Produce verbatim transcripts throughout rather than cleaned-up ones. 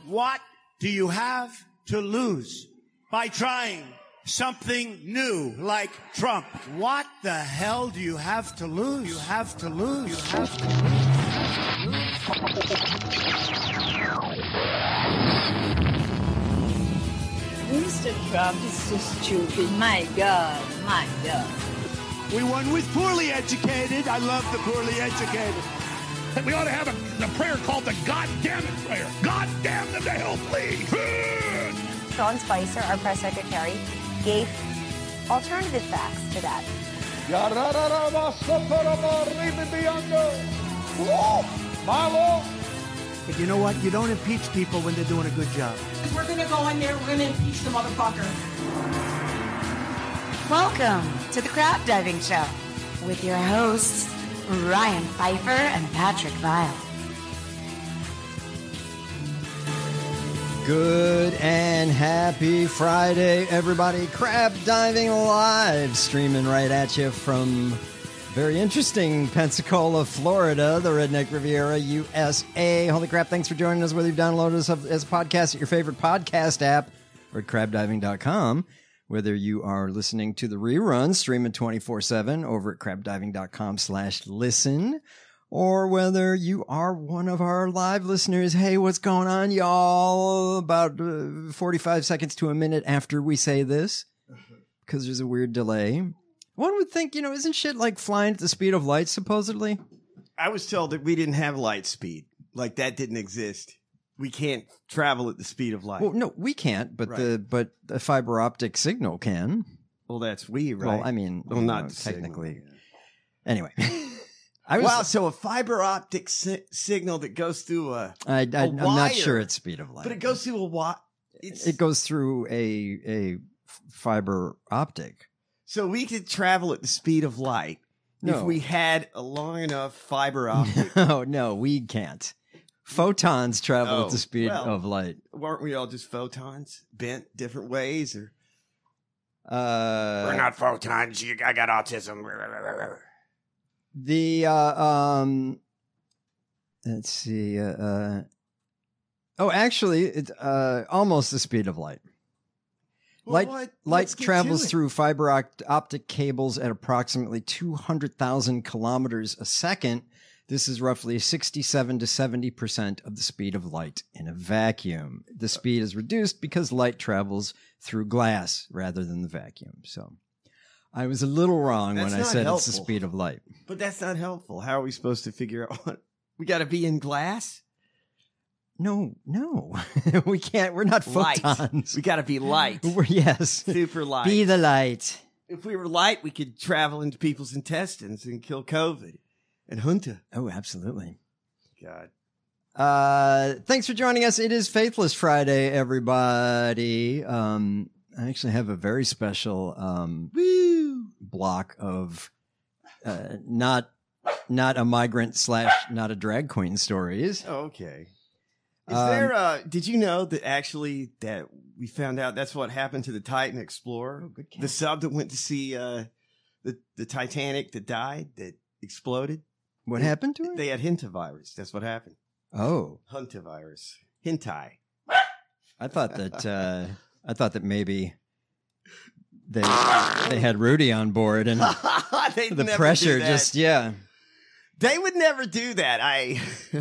What do you have to lose by trying something new like Trump? What the hell do you have to lose? You have to lose. You have to lose. Mister Trump is so stupid. My God, my God. We won with poorly educated. I love the poorly educated. We ought to have a, a prayer called the God damn it prayer. God damn them to hell, please. Sean Spicer, our press secretary, gave alternative facts to that. But you know what? You don't impeach people when they're doing a good job. We're going to go in there, we're going to impeach the motherfucker. Welcome to the Crap Diving Show with your hosts, Ryan Pfeiffer and Patrick Vile. Good and happy Friday, everybody. Crab Diving Live, streaming right at you from very interesting Pensacola, Florida, the Redneck Riviera, U S A. Holy crap, thanks for joining us, whether you've downloaded us as a podcast at your favorite podcast app or at crab diving dot com. Whether you are listening to the rerun, streaming twenty-four seven over at crab diving dot com slash listen, or whether you are one of our live listeners. Hey, what's going on, y'all? About uh, forty-five seconds to a minute after we say this, because there's a weird delay. One would think, you know, isn't shit like flying at the speed of light, supposedly? I was told that we didn't have light speed. Like, that didn't exist. We can't travel at the speed of light. Well, no, we can't, but right. the but the fiber optic signal can. Well, that's we, right? Well, I mean, well, not know, technically. Signal, yeah. Anyway. I was, wow, so a fiber optic si- signal that goes through a, I, I, a I'm wire, not sure it's speed of light. But it goes through a wire. It goes through a a fiber optic. So we could travel at the speed of light no. if we had a long enough fiber optic. No, no, we can't. Photons travel oh, at the speed well, of light. Weren't we all just photons bent different ways? Or uh, we're not photons. You, I got autism. The uh, um, let's see. Uh, uh, oh, actually, it's uh, almost the speed of light. Well, light what? light travels through fiber opt- optic cables at approximately two hundred thousand kilometers a second. This is roughly sixty-seven to seventy percent of the speed of light in a vacuum. The speed is reduced because light travels through glass rather than the vacuum. So I was a little wrong that's when I said helpful. It's the speed of light. But that's not helpful. How are we supposed to figure out what? We got to be in glass? No, no. We can't. We're not light. photons. We got to be light. We're, yes. Super light. Be the light. If we were light, we could travel into people's intestines and kill COVID. And Junta. Oh, absolutely. God. Uh, thanks for joining us. It is Faithless Friday, everybody. Um, I actually have a very special um, Woo! block of uh, not not a migrant slash not a drag queen stories. Oh, okay. Is um, there? Uh, did you know that actually that we found out that's what happened to the Titan Explorer, oh, good the sub that went to see uh, the the Titanic that died that exploded? What they, happened to it? They had hintavirus. That's what happened. Oh, Huntavirus. Hentai. I thought that. Uh, I thought that maybe they they had Rudy on board and the pressure just yeah. They would never do that. I.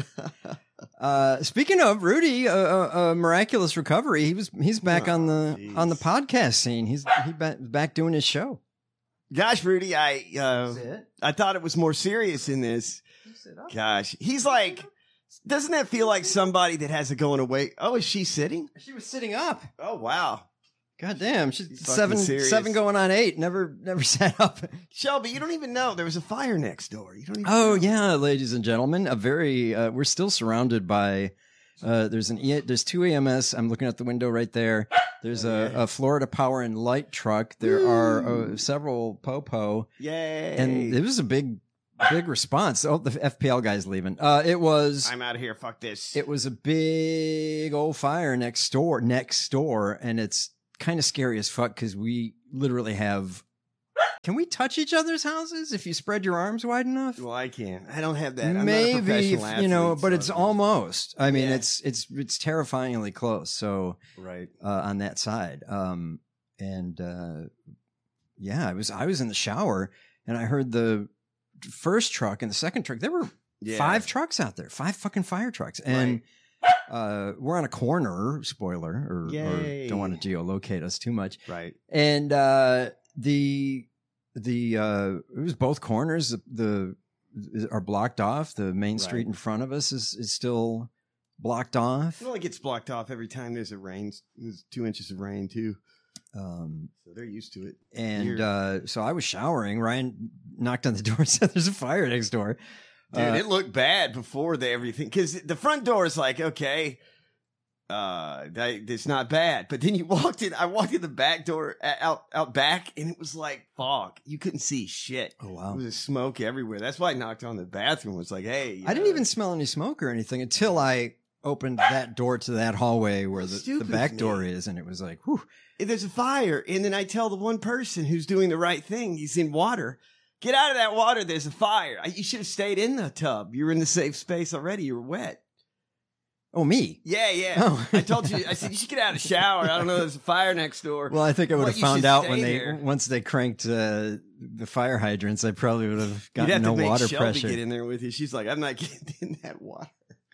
uh, speaking of Rudy, a uh, uh, uh, miraculous recovery. He was he's back oh, on the geez. on the podcast scene. He's he back, back doing his show. Gosh, Rudy, I uh, I thought it was more serious in this. Gosh, he's like, doesn't that feel like somebody that has a going away? Oh, is she sitting? She was sitting up. Oh, wow. God damn, she's seven, seven going on eight. Never, never sat up. Shelby, you don't even know there was a fire next door. You don't even. Oh know. yeah, ladies and gentlemen, a very. Uh, we're still surrounded by. Uh, there's an e- there's two E M S. I'm looking at the window right there. There's a, a Florida Power and Light truck. There Woo! are uh, several Popo. Yay! And it was a big, big response. Oh, the F P L guy's leaving. Uh, it was. I'm out of here. Fuck this. It was a big old fire next door. Next door, and it's kind of scary as fuck because we literally have can we touch each other's houses if you spread your arms wide enough? Well, I can't. I don't have that. I'm not a Maybe, professional if, you know, athlete, but so it's I'm- almost. I mean, Yeah. it's it's it's terrifyingly close. So right uh, on that side, um, and uh, yeah, I was I was in the shower and I heard the first truck and the second truck. There were Yeah. five trucks out there, five fucking fire trucks, and uh, we're on a corner. Spoiler, or, or Yay. don't want to geolocate us too much, right. and uh, the the uh, it was both corners. The, the are blocked off. The main street Right. in front of us is is still blocked off. It only gets blocked off every time there's a rain. There's two inches of rain too, Um, so they're used to it. and Weird. uh, so I was showering. Ryan knocked on the door and said, "There's a fire next door." Dude, Uh, it looked bad before the everything because the front door is like okay, uh, that, it's not bad. But then you walked in. I walked in the back door uh, out out back, and it was like fog. You couldn't see shit. oh It wow! was smoke everywhere. That's why I knocked on the bathroom. It was like, hey, I didn't uh, even smell any smoke or anything until I opened that door to that hallway where the, the Stupid back me. door is, and it was like, whew. there's a fire, and then I tell the one person who's doing the right thing. He's in water. Get out of that water. There's a fire. You should have stayed in the tub. You were in the safe space already. You were wet. Oh, me? Yeah, yeah. Oh. I told you. I said you should get out of the shower. I don't know. There's a fire next door. Well, I think I would Well, have you found should out stay when they there. once they cranked uh, the fire hydrants. I probably would have You'd gotten have no to make water Shelby pressure. get in there with you. She's like, I'm not getting in that water.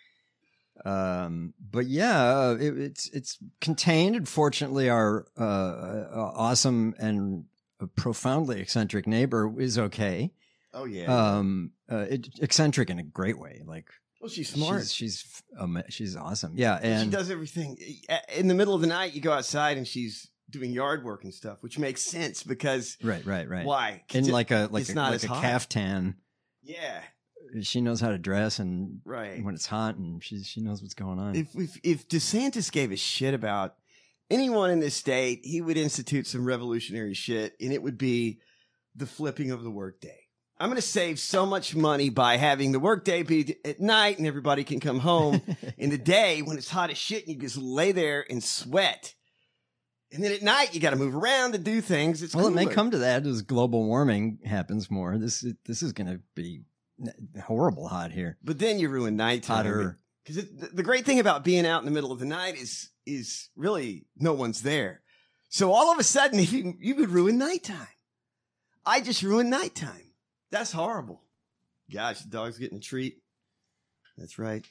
Um, but yeah, uh, it, it's it's contained. And fortunately, our uh, uh, awesome and profoundly eccentric neighbor is okay. Oh yeah. Um, uh, it, eccentric in a great way. Like, well, she's smart. She's she's, um, she's awesome. Yeah, and she does everything. In the middle of the night, you go outside and she's doing yard work and stuff, which makes sense because right, right, right. why? In It- like a like it's a, not like as a hot. caftan. Yeah. She knows how to dress, and Right. when it's hot, and she she knows what's going on. If, if if DeSantis gave a shit about anyone in this state, he would institute some revolutionary shit, and it would be the flipping of the workday. I'm going to save so much money by having the workday be at night, and everybody can come home in the day when it's hot as shit, and you just lay there and sweat. And then at night, you got to move around to do things. It's well, it may cooler. come to that as global warming happens more. This is- this is going to be horrible hot here. But then you ruin nighttime. Hotter. Because the great thing about being out in the middle of the night is is really no one's there. So all of a sudden, you, you would ruin nighttime. I just ruined nighttime. That's horrible. Gosh, the dog's getting a treat. That's right.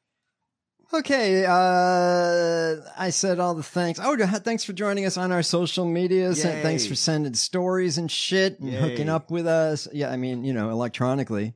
Okay, uh, I said all the thanks. Oh, thanks for joining us on our social media. Yay. Thanks for sending stories and shit and Yay. hooking up with us. Yeah, I mean, you know, electronically.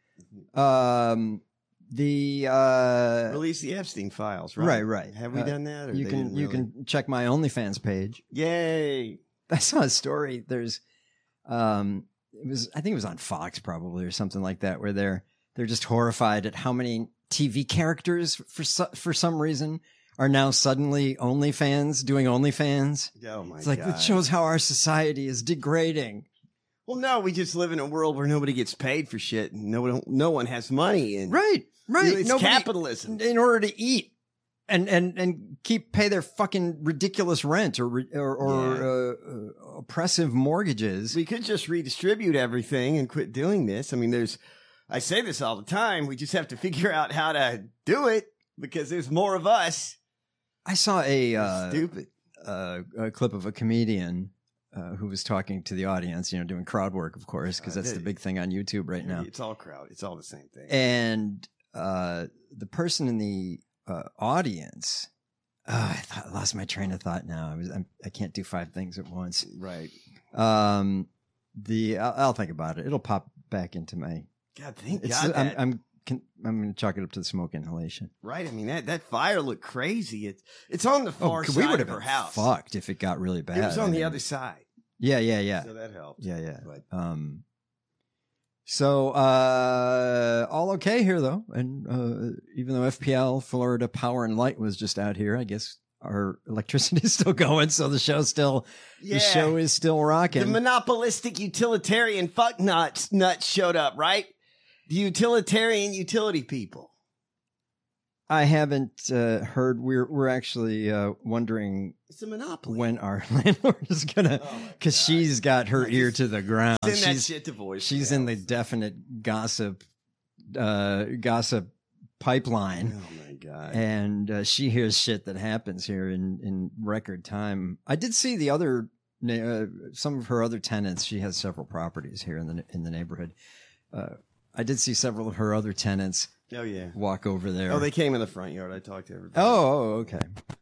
Um, the uh, Release the Epstein files, right? right, right. Have we Uh, done that? Or You they can didn't you really? can check my OnlyFans page. Yay! I saw a story. There's, um, it was I think it was on Fox probably or something like that, where they're they're just horrified at how many T V characters for so, for some reason are now suddenly OnlyFans doing OnlyFans. Oh my It's like god! it shows how our society is degrading. Well, no, we just live in a world where nobody gets paid for shit, and no one, no one has money, and Right, right. It's Nobody- capitalism. in order to eat and and and keep pay their fucking ridiculous rent or re- or, or Yeah. uh, uh, oppressive mortgages. We could just redistribute everything and quit doing this. I mean, there's, I say this all the time. We just have to figure out how to do it because there's more of us. I saw a uh, Stupid. uh, a clip of a comedian uh, who was talking to the audience, you know, doing crowd work, of course, because Uh, that's the they- big thing on YouTube right now. It's all crowd. It's all the same thing. And uh, the person in the uh, audience, oh, I, thought, I lost my train of thought. Now I was I'm, I can't do five things at once. right. Um, the I'll, I'll think about it. It'll pop back into my. God, thank It's, God. I'm that- I'm can, I'm going to chalk it up to the smoke inhalation. right. I mean, that, that fire looked crazy. It's it's on the far Oh, side we would of have her been house. fucked if it got really bad. It was on I the mean, other side. Yeah, yeah, yeah. So that helped. Yeah, yeah. But Um, so uh, all okay here though, and uh, even though F P L Florida Power and Light was just out here, I guess our electricity is still going, so the show still yeah. the show is still rocking. The monopolistic utilitarian fuck nuts nuts showed up, right? The utilitarian utility people. I haven't uh, heard. We're we're actually uh, wondering It's a monopoly. when our landlord is gonna, because she's got her ear to the ground. Send that she's shit to voice. she's in the definite gossip, uh, gossip pipeline. Oh my god! And uh, she hears shit that happens here in, in record time. I did see the other, uh, some of her other tenants. She has several properties here in the in the neighborhood. Uh, I did see several of her other tenants. Oh yeah, walk over there. Oh, they came in the front yard. I talked to everybody. Oh, oh okay.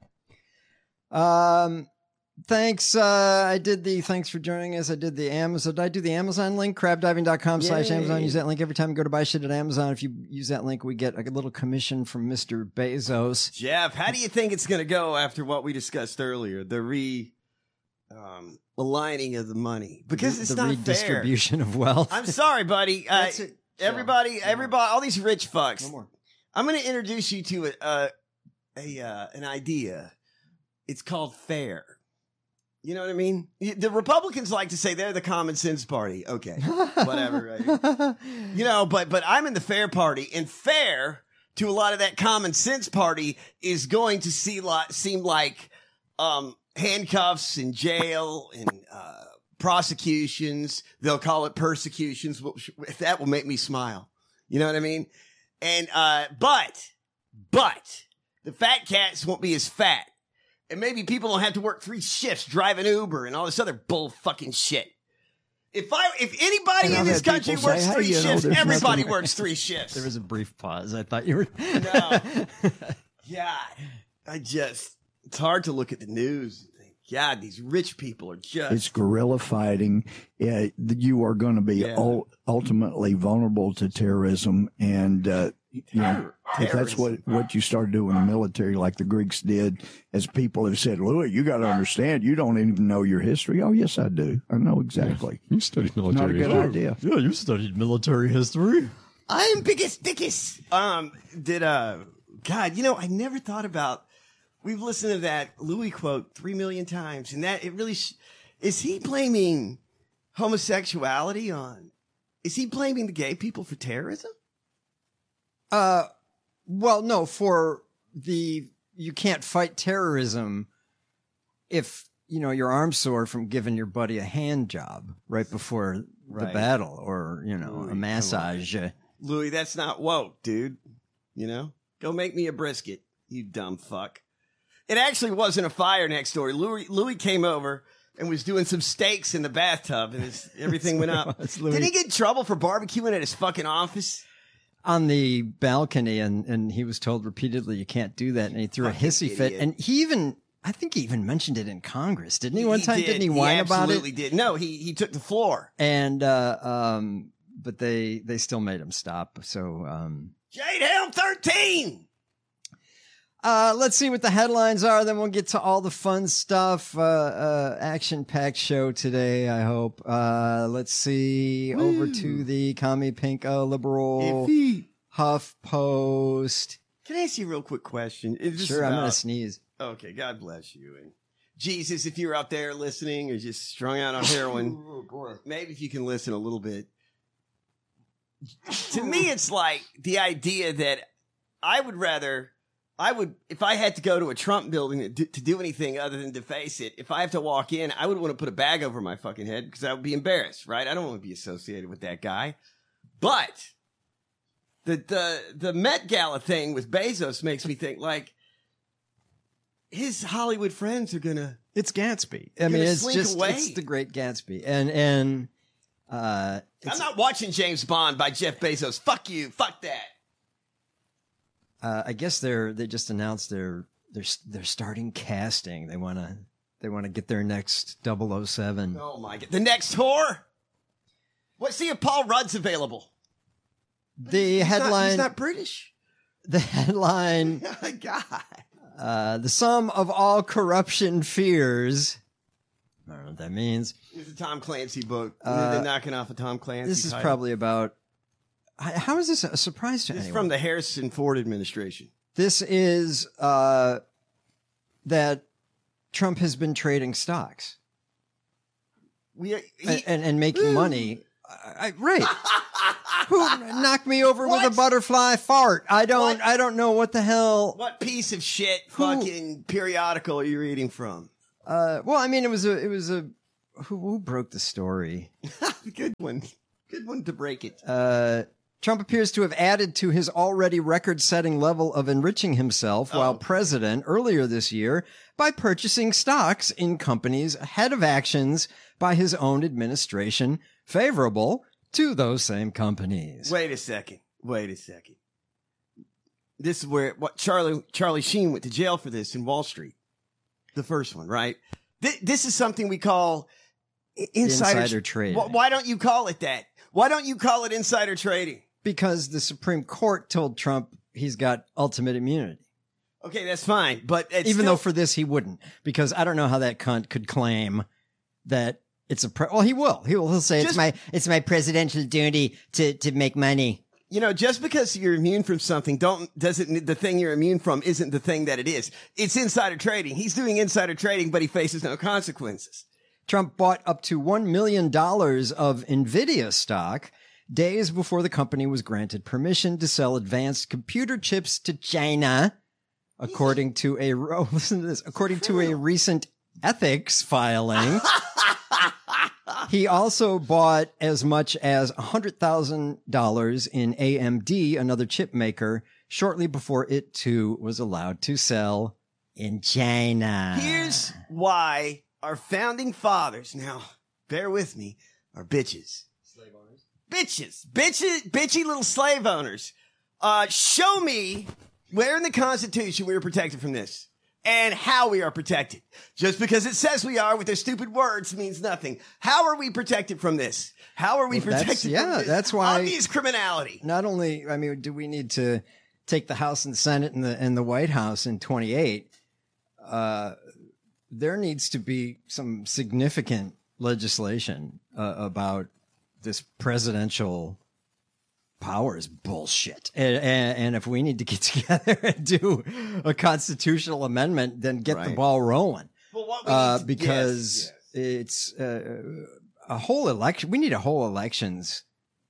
Um, thanks. Uh, I did the thanks for joining us. I did the Amazon. Did I do the Amazon link? crabdiving.com slash Amazon. Use that link every time you go to buy shit at Amazon. If you use that link, we get a little commission from Mister Bezos. Jeff, how do you think it's going to go after what we discussed earlier? The re um, aligning of the money, because the, it's the not redistribution fair. of wealth. I'm sorry, buddy. Uh, That's it. everybody, everybody, all these rich fucks. No more. I'm going to introduce you to a, uh, a uh, an idea. It's called fair. You know what I mean? The Republicans like to say they're the common sense party. Okay, whatever. Right? You know, but but I'm in the fair party, and fair to a lot of that common sense party is going to see lot, seem like um, handcuffs and jail and uh, prosecutions. They'll call it persecutions. If that will make me smile, you know what I mean? And uh, but but the fat cats won't be as fat. And maybe people don't have to work three shifts driving Uber and all this other bull fucking shit. If I, if anybody in this country works say, three hey, you know, shifts, there's everybody nothing- works three shifts. There was a brief pause. I thought you were. No. God, I just, it's hard to look at the news and think, God, these rich people are just. It's guerrilla fighting. Uh, you are going to be Yeah. ul- ultimately vulnerable to terrorism. And, uh, you know, if that's what, what you start doing in the military, like the Greeks did, as people have said, Louis, you got to understand, you don't even know your history. Oh, yes, I do. I know exactly. You studied military Not a good history. idea. Yeah, you studied military history. I'm biggest dickest. Um, did, uh, God, you know, I never thought about, we've listened to that Louis quote three million times, and that it really, sh- is he blaming homosexuality on, is he blaming the gay people for terrorism? Uh, well, no, for the, you can't fight terrorism if, you know, your arm's sore from giving your buddy a hand job right before the Right. battle, or, you know, Louis, a come massage. Louis, that's not woke, dude. You know, go make me a brisket, you dumb fuck. It actually wasn't a fire next door. Louis, Louis came over and was doing some steaks in the bathtub, and his, everything went up. Did he get in trouble for barbecuing at his fucking office? On the balcony, and, and he was told repeatedly, you can't do that. And he threw a Fucking hissy fit. idiot. And he even, I think he even mentioned it in Congress, didn't he? One time, did. didn't he whine about it? Absolutely did. No, he he took the floor. And, uh, um, but they, they still made him stop. So, um, Jade Helm thirteen. Uh, let's see what the headlines are. Then we'll get to all the fun stuff. Uh, uh, action-packed show today, I hope. Uh, let's see. Woo. Over to the Commie Pinko Liberal Iffy. Huff Post. Can I ask you a real quick question? Is this Sure, I'm about- going to sneeze. Okay, God bless you. And Jesus, if you're out there listening or just strung out on heroin, maybe if you can listen a little bit. To me, it's like the idea that I would rather, I would, if I had to go to a Trump building to do, to do anything other than deface it, if I have to walk in, I would want to put a bag over my fucking head because I would be embarrassed, right? I don't want to be associated with that guy. But the the the Met Gala thing with Bezos makes me think like his Hollywood friends are gonna. It's Gatsby. I Gonna mean, it's slink just, away. it's the great Gatsby. And, and, uh, I'm not watching James Bond by Jeff Bezos. Fuck you. Fuck that. uh, I guess they're, they just announced they're, they're, they're starting casting. They want to, they want to get their next double oh seven. Oh my god. The next whore? What? See if Paul Rudd's available. The He's not- headline, he's not British. the headline, Oh my god. uh, the sum of all corruption fears. I don't know what that means. It's a Tom Clancy book. Uh, They're knocking off a Tom Clancy. This is title. probably about, h- how is this a surprise to It's anyone? from the Harrison Ford administration. This is, uh, that Trump has been trading stocks We he, and, and, and making money I, right. Who knocked me over What? with a butterfly fart? I don't. What? I don't know what the hell. What piece of shit Who- fucking periodical are you reading from? Uh, well, I mean, it was a. It was a. Who, who broke the story? Good one. Good one to break it. Uh, Trump appears to have added to his already record-setting level of enriching himself while president earlier this year by purchasing stocks in companies ahead of actions by his own administration favorable to those same companies. Wait a second. Wait a second. This is where what Charlie Charlie Sheen went to jail for this in Wall Street. The first one, right? Th- this is something we call i- insider, Insider trading. Wh- Why don't you call it that? Why don't you call it insider trading? Because the Supreme Court told Trump he's got ultimate immunity. Okay, that's fine, but it's Even still- though for this he wouldn't, because I don't know how that cunt could claim that it's a pre- well, he will. He will. He'll say Just- it's my it's my presidential duty to to make money. You know, just because you're immune from something, don't doesn't the thing you're immune from isn't the thing that it is. It's insider trading. He's doing insider trading, but he faces no consequences. Trump bought up to one million dollars of Nvidia stock days before the company was granted permission to sell advanced computer chips to China, according to a oh, listen to this. According to a recent ethics filing. He also bought as much as one hundred thousand dollars in A M D, another chip maker, shortly before it too was allowed to sell in China. Here's why our founding fathers, now bear with me, are bitches. Slave owners? Bitches. Bitches, bitchy little slave owners. Uh, show me where in the Constitution we are protected from this. And how we are protected. Just because it says we are with their stupid words means nothing. How are we protected from this? How are we Well, that's- protected yeah, from this? that's why- Obvious criminality. Not only, I mean, do we need to take the House and Senate and the and the White House in twenty-eight? Uh, there needs to be some significant legislation uh, about this presidential powers bullshit. And, and, and if we need to get together and do a constitutional amendment, then get the Right. ball rolling. Well, what we Uh, need to- because yes, it's uh, a whole election. We need a whole elections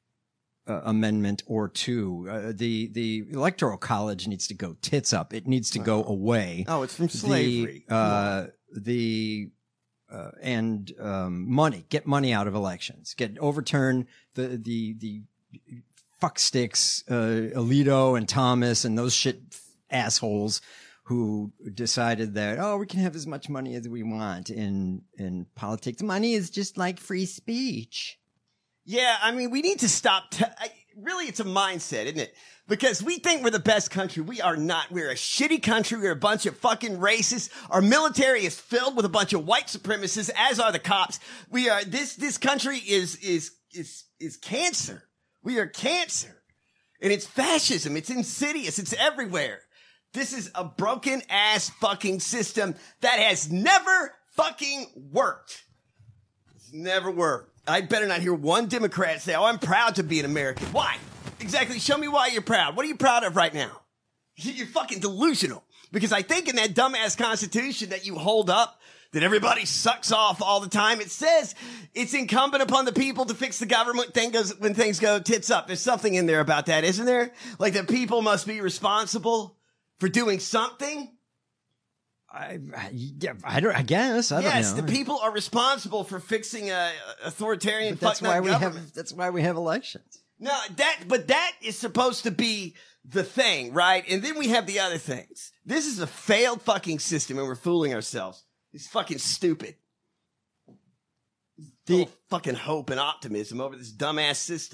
uh, amendment or two. Uh, the the electoral college needs to go tits up. It needs to go away. Oh, it's from slavery. The uh, the uh, and um, money. Get money out of elections. Get overturn the the the fucksticks, uh, Alito and Thomas and those shit assholes who decided that, oh, we can have as much money as we want in in politics. Money is just like free speech. Yeah, I mean, we need to stop. T- I, really, it's a mindset, isn't it? Because we think we're the best country. We are not. We're a shitty country. We're a bunch of fucking racists. Our military is filled with a bunch of white supremacists, as are the cops. We are, this, this country is, is, is, is cancer. We are cancer. And it's fascism. It's insidious. It's everywhere. This is a broken ass fucking system that has never fucking worked. It's never worked. I better not hear one Democrat say, oh, I'm proud to be an American. Why? Exactly. Show me why you're proud. What are you proud of right now? You're fucking delusional. Because I think in that dumbass Constitution that you hold up, that everybody sucks off all the time, it says it's incumbent upon the people to fix the government thing goes, when things go tits up. There's something in there about that, isn't there? Like the people must be responsible for doing something. I, I, yeah, I don't. I guess. I yes, don't know. the people are responsible for fixing a authoritarian. But that's fucked why up we government. have. That's why we have elections. No, that, but that is supposed to be the thing, right? And then we have the other things. This is a failed fucking system and we're fooling ourselves. It's fucking stupid. The fucking hope and optimism over this dumbass system.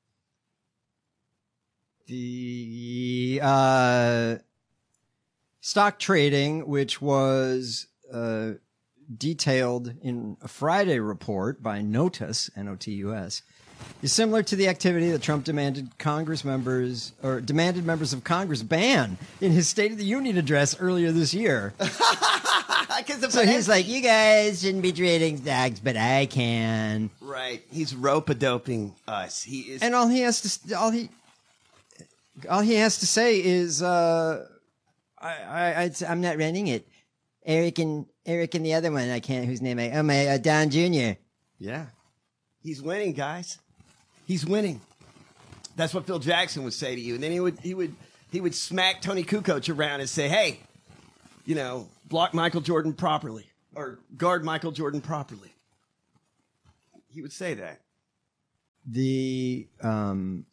The uh, stock trading, which was uh, detailed in a Friday report by Notus, N O T U S, is similar to the activity that Trump demanded Congress members or demanded members of Congress ban in his State of the Union address earlier this year. So he's like, you guys shouldn't be trading stocks, but I can. Right. He's rope-a-doping us. He is. And all he has to all he all he has to say is, uh, I, I, I I'm not running it. Eric and Eric and the other one, I can't. Whose name I? Oh, my uh, Don Junior Yeah. He's winning, guys. He's winning. That's what Phil Jackson would say to you. And then he would he would he would smack Tony Kukoc around and say, hey, you know, block Michael Jordan properly or guard Michael Jordan properly. He would say that. The um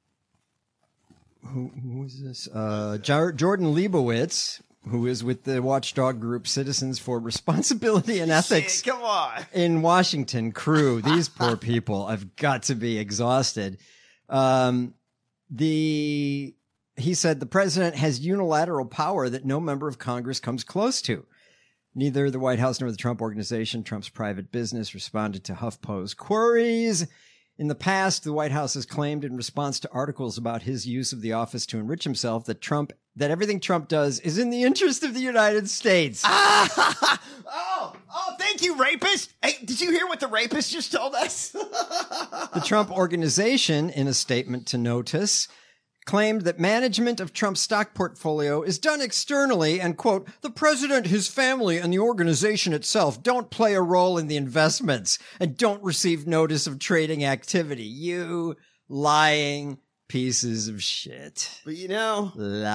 who who was this? Uh Jar- Jordan Leibowitz, who is with the watchdog group Citizens for Responsibility and Ethics. Shit, come on. In Washington, crew. These poor people have got to be exhausted. Um, the he said the president has unilateral power that no member of Congress comes close to. Neither the White House nor the Trump Organization, Trump's private business, responded to HuffPo's queries. In the past, the White House has claimed in response to articles about his use of the office to enrich himself that Trump that everything Trump does is in the interest of the United States. Ah! Oh, oh, thank you, rapist. Hey, did you hear what the rapist just told us? The Trump Organization, in a statement to Notice, claimed that management of Trump's stock portfolio is done externally and, quote, the president, his family, and the organization itself don't play a role in the investments and don't receive notice of trading activity. You lying pieces of shit. But you know,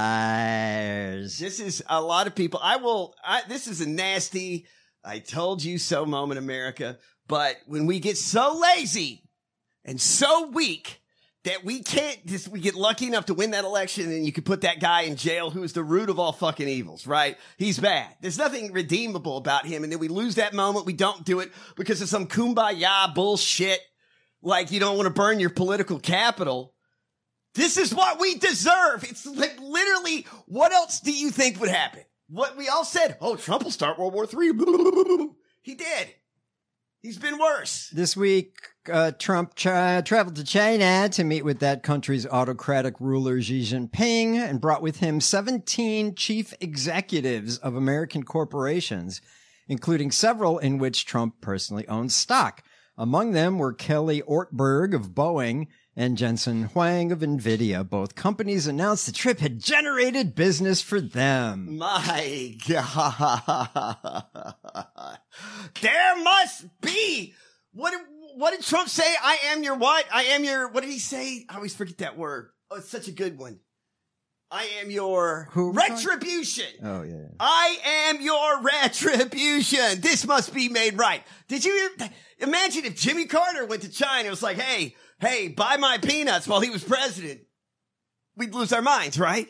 liars. This is a lot of people. I will, I, this is a nasty, I told you so moment, America. But when we get so lazy and so weak that we can't just, we get lucky enough to win that election and you can put that guy in jail who is the root of all fucking evils, right? He's bad. There's nothing redeemable about him. And then we lose that moment. We don't do it because of some kumbaya bullshit. Like you don't want to burn your political capital. This is what we deserve. It's like literally, what else do you think would happen? What we all said, oh, Trump will start World War Three. He did. He's been worse. This week, uh, Trump tra- traveled to China to meet with that country's autocratic ruler Xi Jinping and brought with him seventeen chief executives of American corporations, including several in which Trump personally owns stock. Among them were Kelly Ortberg of Boeing and Jensen Huang of NVIDIA. Both companies announced the trip had generated business for them. My God. There must be. What did, what did Trump say? I am your what? I am your, what did he say? I always forget that word. Oh, it's such a good one. I am your Who retribution. Oh, yeah. I am your retribution. This must be made right. Did you imagine if Jimmy Carter went to China and was like, hey, hey, buy my peanuts while he was president? We'd lose our minds, right?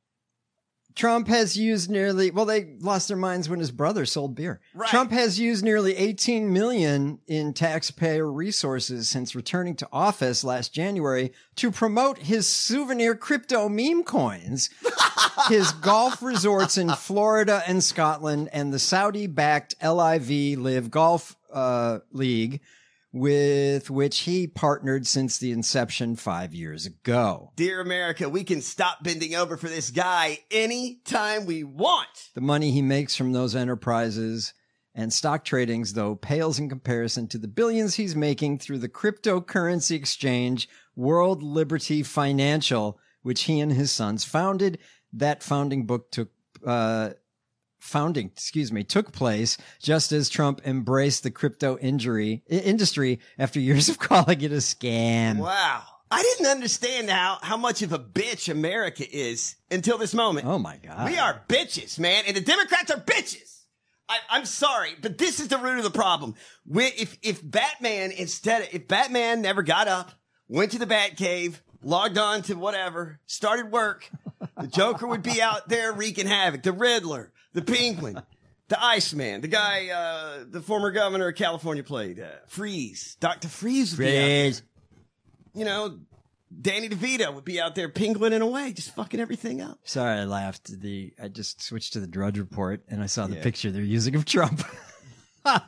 Trump has used nearly, well, they lost their minds when his brother sold beer. Right. Trump has used nearly eighteen million dollars in taxpayer resources since returning to office last January to promote his souvenir crypto meme coins, his golf resorts in Florida and Scotland, and the Saudi-backed L I V Live Golf uh, League, with which he partnered since the inception five years ago. Dear America, we can stop bending over for this guy anytime we want. The money he makes from those enterprises and stock tradings, though, pales in comparison to the billions he's making through the cryptocurrency exchange World Liberty Financial, which he and his sons founded. That founding book took uh founding, excuse me, took place just as Trump embraced the crypto injury, industry after years of calling it a scam. Wow. I didn't understand how, how much of a bitch America is until this moment. Oh, my God. We are bitches, man. And the Democrats are bitches. I, I'm sorry, but this is the root of the problem. We, if, if Batman instead, of, if Batman never got up, went to the Batcave, logged on to whatever, started work, the Joker would be out there wreaking havoc. The Riddler, the Penguin, the Iceman, the guy, uh, the former governor of California played, uh, Freeze. Doctor Freeze would be out there. You know, Danny DeVito would be out there penguining away, just fucking everything up. Sorry, I laughed. The I just switched to the Drudge Report and I saw the Yeah. picture they're using of Trump. What?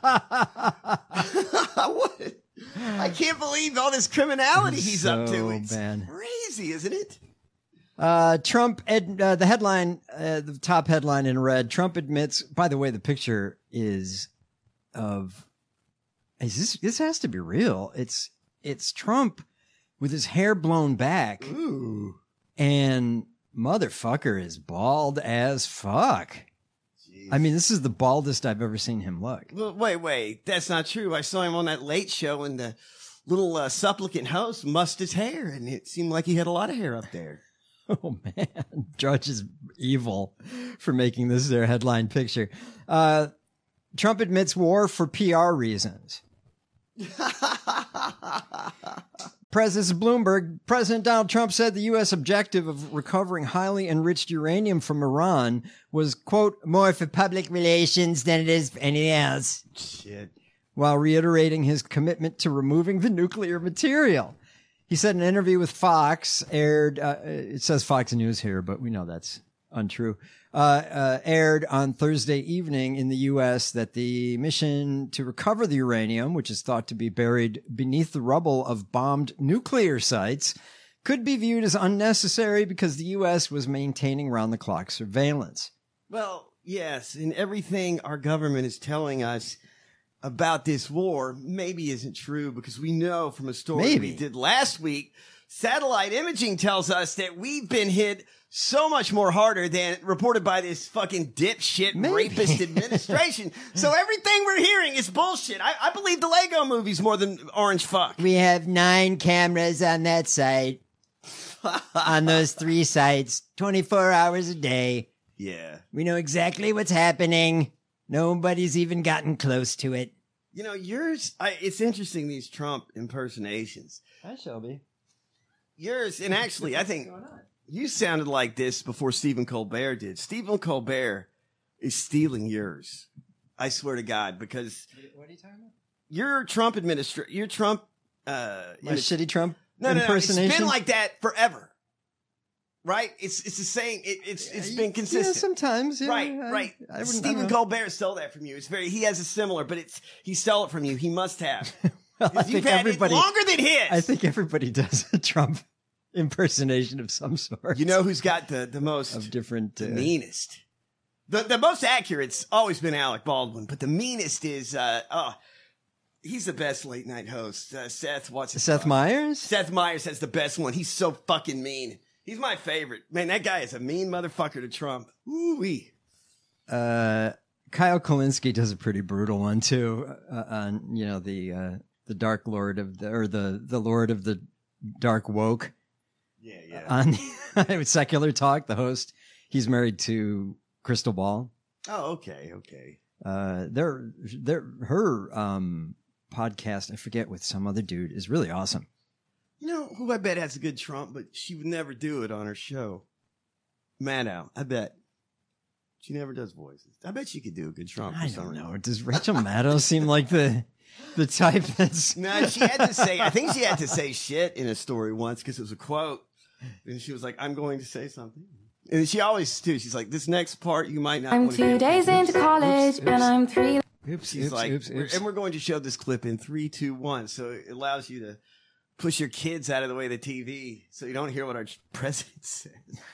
I can't believe all this criminality he's up to. So It's bad. crazy, isn't it? Uh, Trump, ed, uh, the headline, uh, the top headline in red, Trump admits, by the way, the picture is of, is this, this has to be real. It's, it's Trump with his hair blown back. Ooh. And motherfucker is bald as fuck. Jeez. I mean, this is the baldest I've ever seen him look. Well, wait, wait. That's not true. I saw him on that Late Show and the little uh, supplicant host mussed his hair, and it seemed like he had a lot of hair up there. Oh, man. Judge is evil for making this their headline picture. Uh, Trump admits war for P R reasons. President Bloomberg, President Donald Trump said the U S objective of recovering highly enriched uranium from Iran was, quote, more for public relations than it is for anything else. Shit. While reiterating his commitment to removing the nuclear material. He said in an interview with Fox, aired, uh, it says Fox News here, but we know that's untrue, uh, uh, aired on Thursday evening in the U S that the mission to recover the uranium, which is thought to be buried beneath the rubble of bombed nuclear sites, could be viewed as unnecessary because the U S was maintaining round-the-clock surveillance. Well, yes, and everything our government is telling us about this war maybe isn't true, because we know from a story Maybe. we did last week, satellite imaging tells us that we've been hit so much more harder than reported by this fucking dipshit Maybe. rapist administration. So everything we're hearing is bullshit. I, I believe the Lego movies more than Orange Fuck. We have nine cameras on that site, on those three sites, twenty-four hours a day. Yeah. We know exactly what's happening. Nobody's even gotten close to it. You know, yours, I, it's interesting, these Trump impersonations. Hi, Shelby. Yours, and actually, I think you sounded like this before Stephen Colbert did. Stephen Colbert is stealing yours. I swear to God, because What are you talking about? your Trump administration, your Trump, uh, My image- shitty Trump no, no, no, it's impersonation? been like that forever. Right? It's it's the same. It, it's it's been consistent. Yeah, sometimes. Yeah, right, I- right. I wouldn't- I Stephen don't know. Colbert stole that from you. It's very. He has a similar, but it's he stole it from you. He must have. Well, I You've think had everybody, it longer than his. I think everybody does a Trump impersonation of some sort. You know who's got the the most of different, the uh, meanest. The the most accurate's always been Alec Baldwin, but the meanest is uh oh, he's the best late night host. Uh, Seth, what's his Seth fuck? Meyers? Seth Meyers has the best one. He's so fucking mean. He's my favorite. Man, that guy is a mean motherfucker to Trump. Ooh-wee. Uh, Kyle Kalinske does a pretty brutal one too. Uh, on you know the uh, the Dark Lord of the or the the Lord of the Dark Woke. Yeah, yeah. On Secular Talk, the host, he's married to Crystal Ball. Oh, okay, okay. Uh, their their her um podcast, I forget, with some other dude, is really awesome. You know who I bet has a good Trump, but she would never do it on her show? Maddow, I bet. She never does voices. I bet she could do a good Trump. I don't know. Does Rachel Maddow seem like the the type that's No, she had to say, I think she had to say shit in a story once because it was a quote. And she was like, I'm going to say something. And she always, too, she's like, this next part you might not I'm want to two hear. days into college and I'm three. Oops, She's oops, like, oops, we're- oops. and we're going to show this clip in three, two, one. So it allows you to push your kids out of the way of the T V so you don't hear what our president says.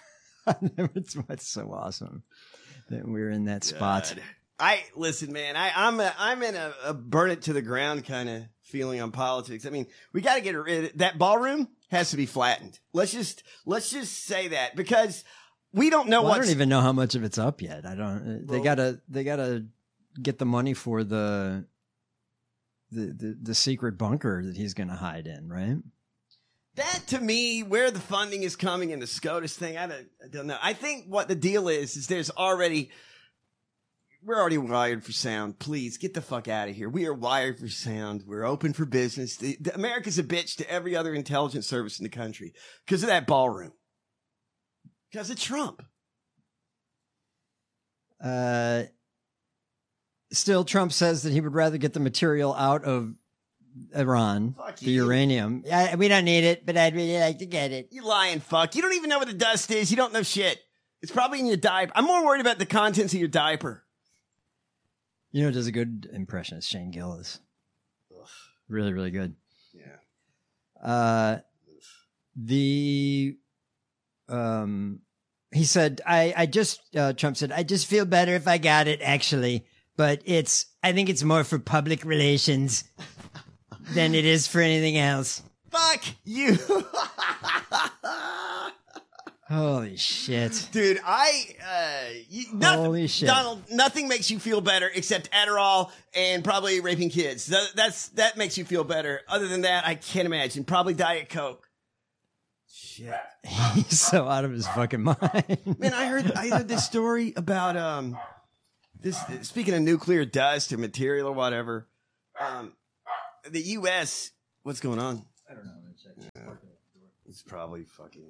it's, it's so awesome that we're in that spot. God. I listen, man. I, I'm a, I'm in a, a burn it to the ground kind of feeling on politics. I mean, we got to get rid. That ballroom has to be flattened. Let's just let's just say that because we don't know Well, I what's. don't even know how much of it's up yet. I don't. They Well- gotta. They gotta get the money for the the the, the secret bunker that he's going to hide in, right? That to me, where the funding is coming in the SCOTUS thing, I don't, I don't know. I think what the deal is is there's already. We're already wired for sound. Please get the fuck out of here. We are wired for sound. We're open for business. The, the, America's a bitch to every other intelligence service in the country because of that ballroom. Because of Trump. Uh, still, Trump says that he would rather get the material out of Iran, Fuck the you. uranium. I, we don't need it, but I'd really like to get it. You lying fuck. You don't even know what the dust is. You don't know shit. It's probably in your diaper. I'm more worried about the contents of your diaper. You know, who does a good impression? It's Shane Gillis. Really, really good. Yeah. Uh, the um, he said, I, I just uh, Trump said, I just feel better if I got it, actually, but it's I think it's more for public relations than it is for anything else. Fuck you. Holy shit. Dude, I, uh, you, nothing, Holy shit. Donald, nothing makes you feel better except Adderall and probably raping kids. That, that's, that makes you feel better. Other than that, I can't imagine. Probably Diet Coke. Shit. He's so out of his fucking mind. Man, I heard, I heard this story about, um, this, speaking of nuclear dust or material or whatever, um, the U S, what's going on? I don't know. Yeah. It's probably fucking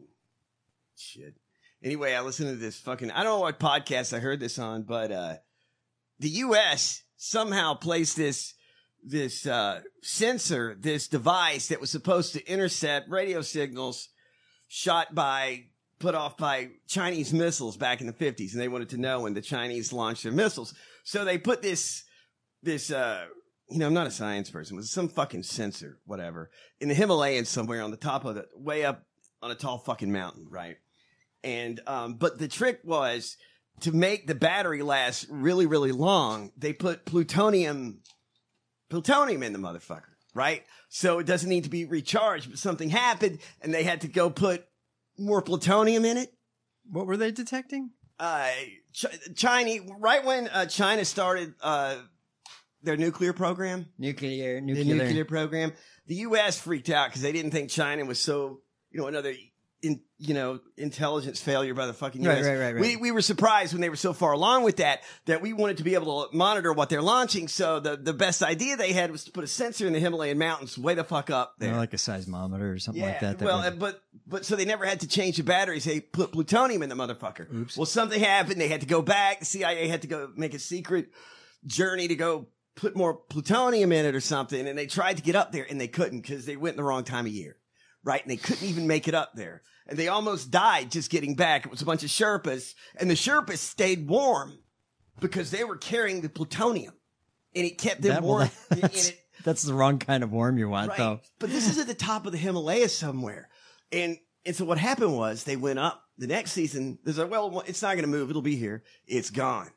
shit. Anyway, I listened to this fucking, I don't know what podcast I heard this on, but uh, the U S somehow placed this this uh, sensor, this device that was supposed to intercept radio signals shot by, put off by Chinese missiles back in the fifties. And they wanted to know when the Chinese launched their missiles. So they put this, this, uh, you know, I'm not a science person. It was some fucking sensor, whatever, in the Himalayas somewhere on the top of the, way up on a tall fucking mountain, right? And, um, but the trick was to make the battery last really, really long. They put plutonium, plutonium in the motherfucker, right? So it doesn't need to be recharged, but something happened and they had to go put more plutonium in it. What were they detecting? Uh, Ch- China, right when uh, China started, uh, their nuclear program, Nuclear, the nuclear. nuclear program, the U S freaked out because they didn't think China was so, you know, another, in, you know, intelligence failure by the fucking U S. Right, right, right, right. We we were surprised when they were so far along with that that we wanted to be able to monitor what they're launching. So the the best idea they had was to put a sensor in the Himalayan mountains, way the fuck up there, You know, like a seismometer or something like that. that well, would- uh, but but so they never had to change the batteries. They put plutonium in the motherfucker. Oops. Well, something happened. They had to go back. The C I A had to go make a secret journey to go put more plutonium in it or something. And they tried to get up there and they couldn't because they went in the wrong time of year. Right. And they couldn't even make it up there. And they almost died just getting back. It was a bunch of Sherpas and the Sherpas stayed warm because they were carrying the plutonium and it kept them that- well, warm. that- and that's, it, that's the wrong kind of worm you want, Right. though. But this is at the top of the Himalayas somewhere. And and so what happened was they went up the next season. There's like, well, it's not going to move. It'll be here. It's gone.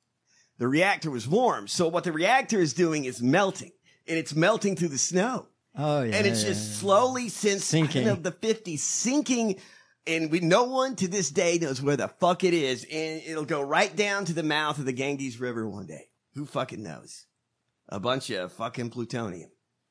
The reactor was warm. So what the reactor is doing is melting. And it's melting through the snow. Oh, yeah. and it's yeah, just yeah. slowly since Sinking. I don't know, the fifties sinking. And we, no one to this day knows where the fuck it is. And it'll go right down to the mouth of the Ganges River one day. Who fucking knows? A bunch of fucking plutonium.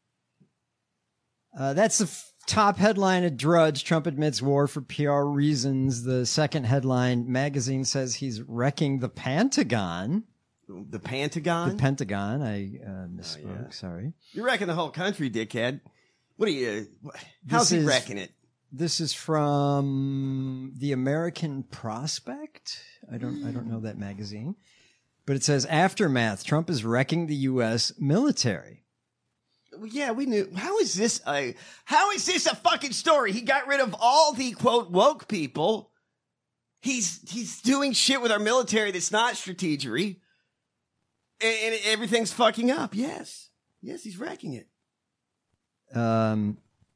Uh, that's the f- top headline at Drudge. Trump admits war for P R reasons. The second headline, magazine says he's wrecking the Pentagon. The Pentagon? The Pentagon. I uh, misspoke. Oh, yeah. Sorry. You're wrecking the whole country, dickhead. What are you? How's This he is- wrecking it? This is from the American Prospect. I don't. I don't know that magazine, but it says aftermath. Trump is wrecking the U S military. Well, yeah, we knew. How is this a? How is this a fucking story? He got rid of all the quote woke people. He's he's doing shit with our military that's not strategery, and, and everything's fucking up. Yes, yes, he's wrecking it. Um.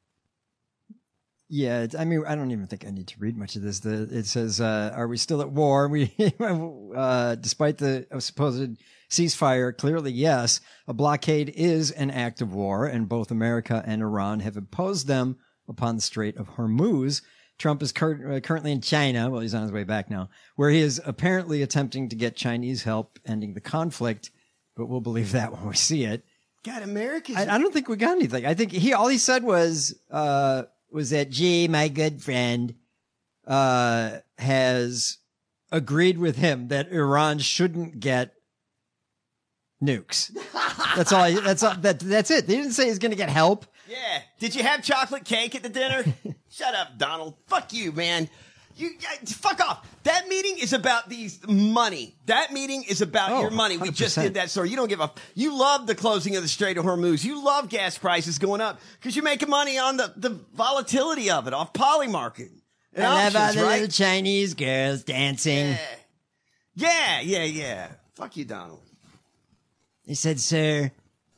Yeah, it's, I mean, I don't even think I need to read much of this. The, it says, uh, "Are we still at war? We, uh, despite the supposed ceasefire, clearly yes. A blockade is an act of war, and both America and Iran have imposed them upon the Strait of Hormuz. Trump is cur- uh, currently in China. Well, he's on his way back now, where he is apparently attempting to get Chinese help ending the conflict. But we'll believe that when we see it. God, America's. I, I don't think we got anything. I think he all he said was." Uh, was that, gee, my good friend uh, has agreed with him that Iran shouldn't get nukes. That's all. I, that's all. That, that's it. They didn't say he's going to get help. Yeah. Did you have chocolate cake at the dinner? Shut up, Donald. Fuck you, man. You uh, fuck off. That meeting is about these money. That meeting is about Oh, your money. We one hundred just percent. did that story. You don't give a. You love the closing of the Strait of Hormuz. You love gas prices going up because you're making money on the, the volatility of it off Polymarket. And I love all options, the right? little Chinese girls dancing. Yeah, yeah, yeah. Fuck you, Donald. He said, sir.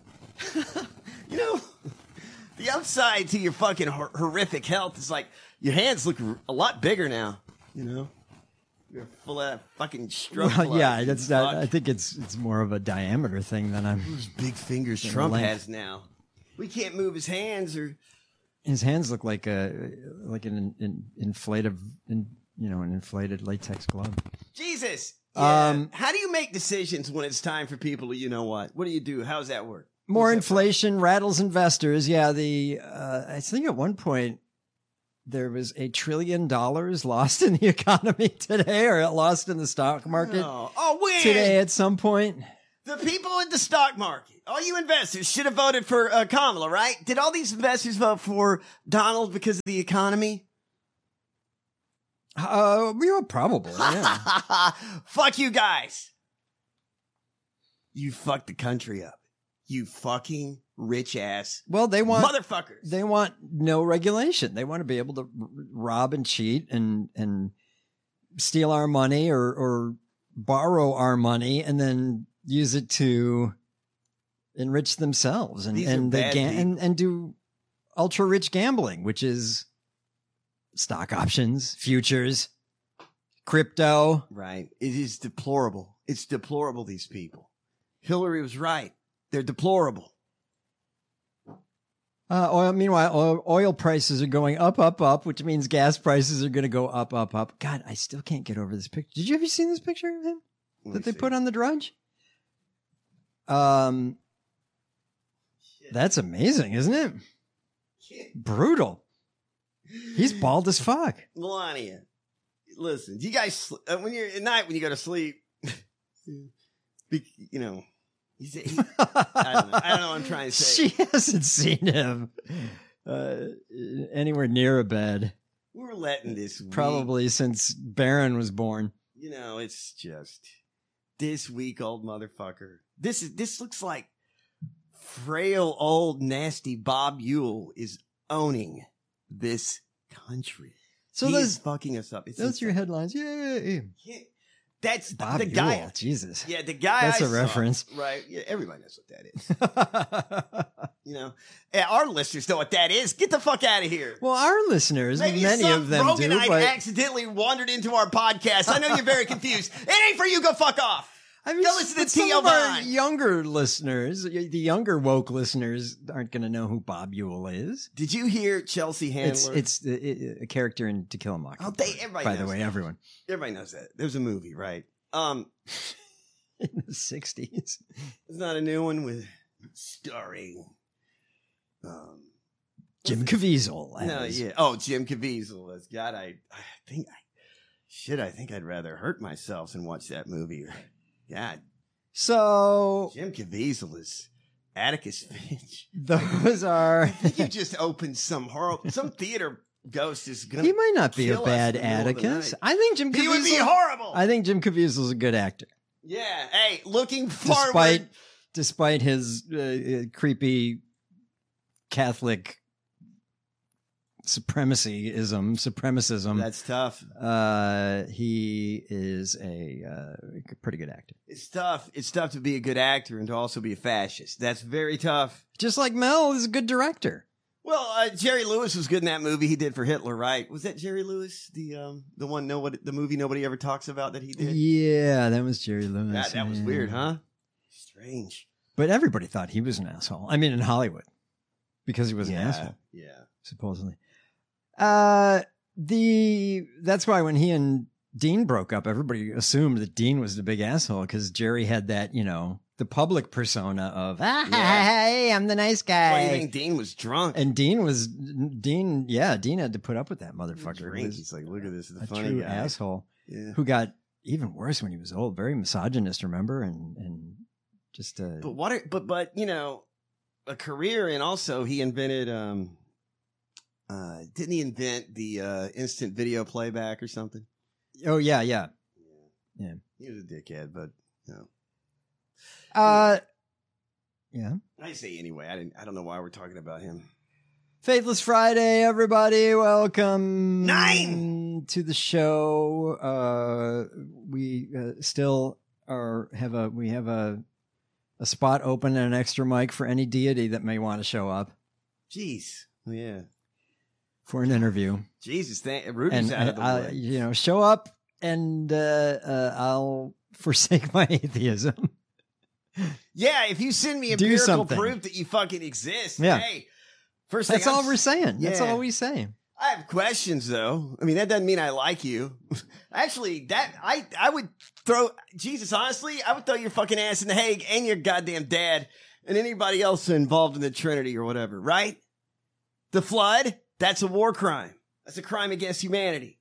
You know, the upside to your fucking hor- horrific health is like your hands look r- a lot bigger now. You know, you're full of fucking stroke. Well, blood, yeah, you that's. I, I fuck. think it's it's more of a diameter thing than I'm. Those big fingers than Trump length. has now. We can't move his hands or. His hands look like a like an, an inflative in, you know, an inflated latex glove. Jesus. Yeah. Um, How do you make decisions when it's time for people to, you know what? What do you do? How's that work? More inflation rattles investors. Yeah, the uh, I think at one point there was a trillion dollars lost in the economy today, or lost in the stock market Oh, oh weird. today at some point. The people in the stock market, all you investors should have voted for uh, Kamala, right? Did all these investors vote for Donald because of the economy? Uh, you know, probably. Yeah. Fuck you guys. You fucked the country up. You fucking rich ass. Well, they want motherfuckers. They want no regulation. They want to be able to r- rob and cheat and and steal our money or or borrow our money and then use it to enrich themselves and These are and they bad ga- people. and and do ultra rich gambling, which is stock options, futures, crypto. Right. It is deplorable. It's deplorable, these people. Hillary was right. They're deplorable. Uh, oil, meanwhile, oil, oil prices are going up, up, up, which means gas prices are going to go up, up, up. God, I still can't get over this picture. Did you ever see this picture of him that they put on the Drudge? Um, that's amazing, isn't it? Brutal. He's bald as fuck. Melania, listen, you guys, sl- uh, when you're at night, when you go to sleep, be, you know, he's, he, I don't know. I don't know what I'm trying to say. She hasn't seen him uh, anywhere near a bed. We're letting this week, Probably since Barron was born. you know, it's just this weak old motherfucker. This is, this looks like frail old nasty Bob Ewell is owning this country. So he those- is fucking us up. It's Those are your headlines. Yay. Yeah. That's Bob the guy. Ewell, Jesus. Yeah, the guy. That's I a saw, reference. right? Yeah, everybody knows what that is. You know, yeah, our listeners know what that is. Get the fuck out of here. Well, our listeners, Maybe many some of them Rogan do, I but accidentally wandered into our podcast. I know you're very confused. It ain't for you. Go fuck off. I mean, Go listen to but some T L of our Vine. younger listeners, the younger woke listeners, aren't going to know who Bob Ewell is. Did you hear Chelsea Handler? It's it's a, a character in To Kill a Mockingbird. Oh, they, everybody by knows the way, that. everyone Everybody knows that. There's a movie, right? Um, in the sixties. It's not a new one with starring. Um, Jim Caviezel. no, as- yeah. Oh, Jim Caviezel. As God, I, I think I, shit. I think I'd rather hurt myself than watch that movie. God, So Jim Caviezel is Atticus Finch. those are. I think you just opened some horrible. Some theater ghost is gonna. He might not be a kill us bad in the middle of the Atticus. night. I think Jim Caviezel. He would be horrible. I think Jim Caviezel's a good actor, Yeah. Hey, looking forward. despite despite his uh, uh, creepy Catholic supremacyism, supremacism. That's tough. Uh, he is a uh, pretty good actor. It's tough. It's tough to be a good actor and to also be a fascist. That's very tough. Just like Mel is a good director. Well, uh, Jerry Lewis was good in that movie he did for Hitler, right? Was that Jerry Lewis, the um, the one nobody, the movie nobody ever talks about that he did? Yeah, that was Jerry Lewis. That, that was yeah. weird, huh? Strange. But everybody thought he was an asshole. I mean, in Hollywood, because he was Yeah, an asshole, yeah. supposedly. Uh, the that's why when he and Dean broke up, everybody assumed that Dean was the big asshole because Jerry had that, you know, the public persona of ah, Yeah. hey, I'm the nice guy. Why do you think Dean was drunk? And Dean was Dean, yeah, Dean had to put up with that motherfucker. Drink. He was He's like, look at this, the a funny true guy. asshole Yeah. who got even worse when he was old. Very misogynist, remember, and and just uh, But what? Are, but but you know, a career, and also he invented. um uh Didn't he invent the uh instant video playback or something? oh yeah, yeah, yeah. He was a dickhead, but you know. Uh, yeah. I say anyway. I didn't. I don't know why we're talking about him. Faithless Friday, everybody. Welcome Nine! to the show. Uh, we uh, still are have a we have a a spot open and an extra mic for any deity that may want to show up Jeez. Yeah. for an interview. Jesus. Thank. Rudy's And, out of the and I, way. you know, show up and uh, uh, I'll forsake my atheism. Yeah. If you send me Do empirical something. proof that you fucking exist, Yeah. hey. First thing That's I'm all s- we're saying. That's Yeah. all we say. I have questions though. I mean, that doesn't mean I like you. Actually, that I I would throw Jesus. Honestly, I would throw your fucking ass in the Hague and your goddamn dad and anybody else involved in the Trinity or whatever. Right? The flood. That's a war crime. That's a crime against humanity.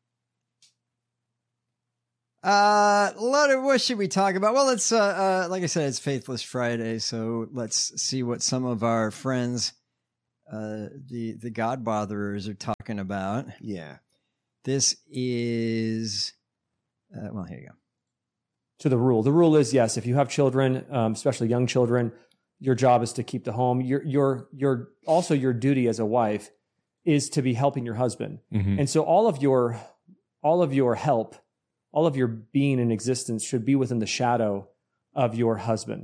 Uh, lot of, what should we talk about? Well, it's, uh, uh, like I said, it's Faithless Friday, so let's see what some of our friends, uh, the, the God botherers are talking about. Yeah. This is, uh, well, here you go. To the rule. The rule is, yes, if you have children, um, especially young children, your job is to keep the home. Your, your, your, also your duty as a wife is to be helping your husband. Mm-hmm. And so all of your, all of your help, all of your being in existence should be within the shadow of your husband.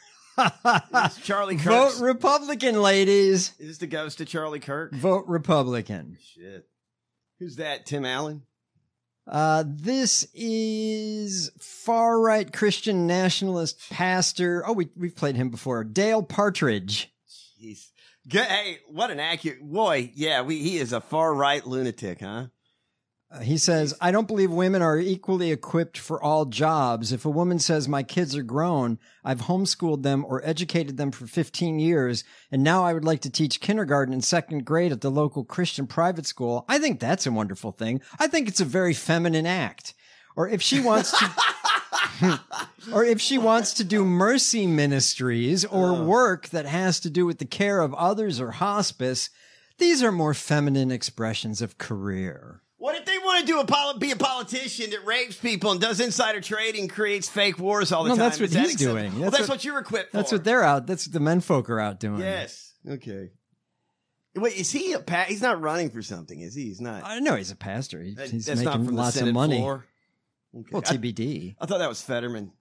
Charlie Kirk. Vote Republican, ladies. Is this the ghost of Charlie Kirk? Vote Republican. Shit. Who's that? Tim Allen? Uh, this is far-right Christian nationalist pastor. Oh, we, we've played him before. Dale Partridge. Jeez. Good. Hey, what an accurate boy. Yeah, we, he is a far-right lunatic, huh? Uh, he says, I don't believe women are equally equipped for all jobs. If a woman says, my kids are grown, I've homeschooled them or educated them for fifteen years, and now I would like to teach kindergarten and second grade at the local Christian private school, I think that's a wonderful thing. I think it's a very feminine act. Or if she wants to... or if she wants to do mercy ministries or Oh. work that has to do with the care of others or hospice, these are more feminine expressions of career. What if they want to do a poli- be a politician that rapes people and does insider trading, creates fake wars all the No, time? that's what Is that he's acceptable? doing. Well, That's that's what- what, you're equipped for. That's what they're out. That's what the menfolk are out doing. Yes. Okay. Wait, is he a pa- He's not running for something, is he? He's not. I know he's a pastor. He, That- he's that's not making from the lots Senate of money. floor? Okay. Well, I- T B D. I thought that was Fetterman.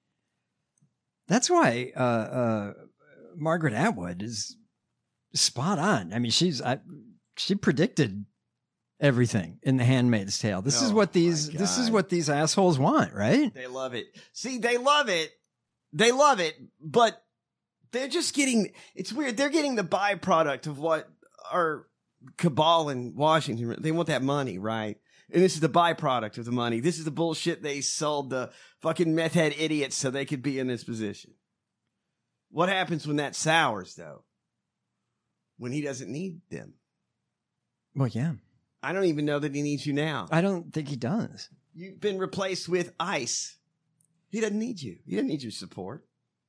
That's why uh, uh, Margaret Atwood is spot on. I mean, she's I, she predicted everything in The Handmaid's Tale. This is Oh, what these my this is God. what these assholes want, right? They love it. See, they love it. They love it, but they're just getting, it's weird. They're getting the byproduct of what our cabal in Washington, they want that money, right? And this is the byproduct of the money. This is the bullshit they sold the fucking meth head idiots so they could be in this position. What happens when that sours, though? When he doesn't need them? Well, yeah. I don't even know that he needs you now. I don't think he does. You've been replaced with ICE. He doesn't need you. He doesn't need your support.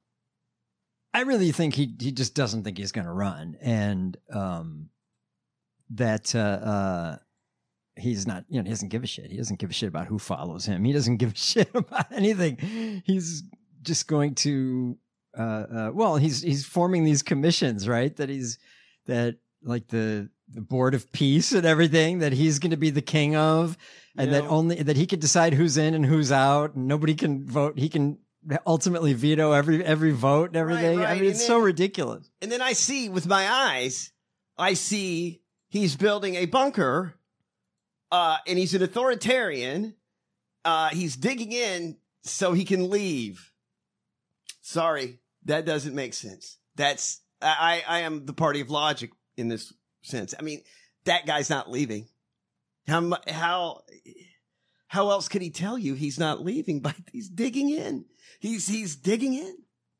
I really think he he just doesn't think he's going to run, and um, that uh, uh, he's not. You know, he doesn't give a shit. He doesn't give a shit about who follows him. He doesn't give a shit about anything. He's just going to. Uh, uh, well, he's he's forming these commissions, right? That he's that like the the Board of Peace and everything that he's going to be the king of, and You that know- only that he could decide who's in and who's out, and nobody can vote. He can ultimately veto every every vote and everything. Right, I right. mean, And it's so then- ridiculous. And then I see with my eyes, I see he's building a bunker, uh, and he's an authoritarian. Uh, he's digging in so he can leave. Sorry, that doesn't make sense. That's I, I am the party of logic in this sense. I mean, that guy's not leaving. How mu- how how else could he tell you he's not leaving? But he's digging in. He's he's digging in.